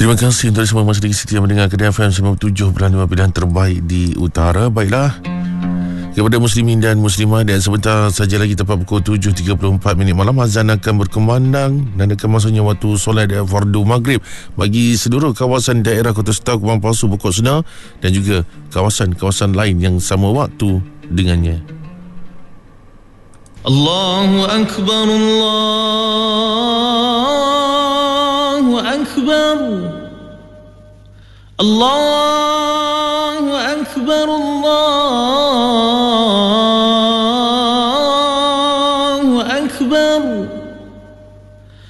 Terima kasih untuk semua masih setia mendengarkan FM 97.5 pilihan terbaik di utara. Baiklah, kepada muslimin dan muslimah, dan sebentar saja lagi tepat pukul 7.34 malam, azan akan berkumandang dan akan masuknya waktu solat fardu maghrib bagi seluruh kawasan daerah Kota Setau, Kubang Palsu, Pokok Senar dan juga kawasan-kawasan lain yang sama waktu dengannya. Allahu Akbar, Allahu Akbar, Allahu Akbar, Allah